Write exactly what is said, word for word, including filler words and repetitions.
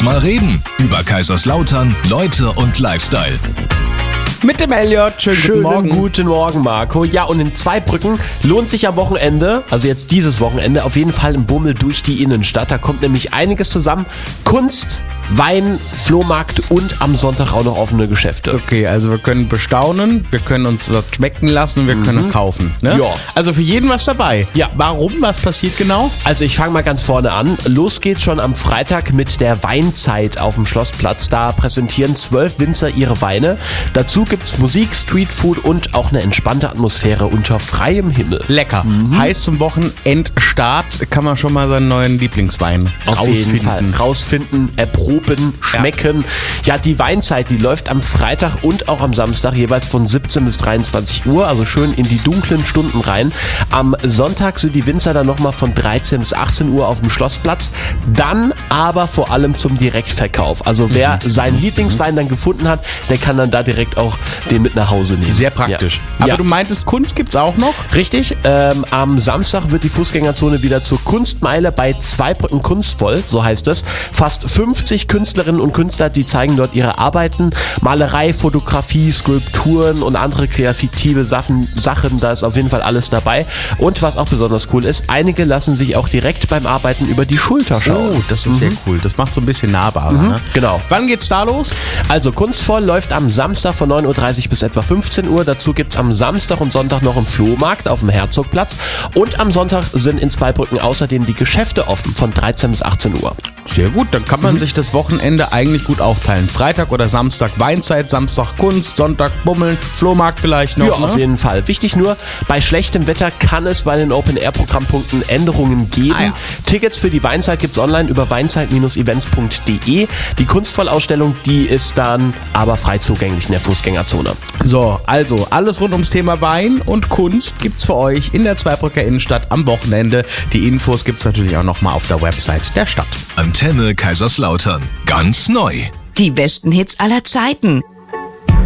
mal reden. Über Kaiserslautern, Leute und Lifestyle. Mit dem Elliot. Schönen, Schönen guten Morgen. guten Morgen, Marco. Ja, und in Zweibrücken lohnt sich am Wochenende, also jetzt dieses Wochenende, auf jeden Fall ein Bummel durch die Innenstadt. Da kommt nämlich einiges zusammen. Kunst, Wein, Flohmarkt und am Sonntag auch noch offene Geschäfte. Okay, also wir können bestaunen, wir können uns das schmecken lassen, wir können kaufen. Ne? Ja. Also für jeden was dabei. Ja. Warum? Was passiert genau? Also ich fange mal ganz vorne an. Los geht's schon am Freitag mit der Weinzeit auf dem Schlossplatz. Da präsentieren zwölf Winzer ihre Weine. Dazu gibt's Musik, Streetfood und auch eine entspannte Atmosphäre unter freiem Himmel. Lecker. Heißt zum Wochenendstart kann man schon mal seinen neuen Lieblingswein Auf rausfinden. jeden Fall. Rausfinden, erproben, schmecken. Ja. ja, die Weinzeit, die läuft am Freitag und auch am Samstag jeweils von siebzehn bis dreiundzwanzig Uhr, also schön in die dunklen Stunden rein. Am Sonntag sind die Winzer dann nochmal von dreizehn bis achtzehn Uhr auf dem Schlossplatz. Dann aber vor allem zum Direktverkauf. Also wer mhm. seinen Lieblingswein dann gefunden hat, der kann dann da direkt auch den mit nach Hause nehmen. Sehr praktisch. Ja. Aber ja. du meintest, Kunst gibt's auch noch? Richtig, ähm, am Samstag wird die Fußgängerzone wieder zur Kunstmeile bei Zweibrücken kunstvoll, so heißt es. Fast fünfzig Künstlerinnen und Künstler, die zeigen dort ihre Arbeiten. Malerei, Fotografie, Skulpturen und andere kreative Sachen, Sachen, da ist auf jeden Fall alles dabei. Und was auch besonders cool ist, einige lassen sich auch direkt beim Arbeiten über die Schulter schauen. Oh, das ist sehr cool. Das macht so ein bisschen nahbarer. Mhm, Ne? genau. Wann geht's da los? Also kunstvoll läuft am Samstag von neun Uhr dreißig bis etwa fünfzehn Uhr. Dazu gibt es am Samstag und Sonntag noch einen Flohmarkt auf dem Herzogplatz. Und am Sonntag sind in Zweibrücken außerdem die Geschäfte offen von dreizehn bis achtzehn Uhr. Sehr gut, dann kann man mhm. sich das Wochenende eigentlich gut aufteilen. Freitag oder Samstag Weinzeit, Samstag Kunst, Sonntag Bummeln, Flohmarkt vielleicht noch. Ja, ne? auf jeden Fall. Wichtig nur, bei schlechtem Wetter kann es bei den Open-Air-Programmpunkten Änderungen geben. Ah, ja. Tickets für die Weinzeit gibt es online über weinzeit Bindestrich events Punkt de. Die Kunstvollausstellung, die ist dann aber frei zugänglich in der Fußgängerzone. So, also alles rund ums Thema Wein und Kunst gibt's für euch in der Zweibrücker Innenstadt am Wochenende. Die Infos gibt's natürlich auch nochmal auf der Website der Stadt. Antenne Kaiserslautern. Ganz neu. Die besten Hits aller Zeiten.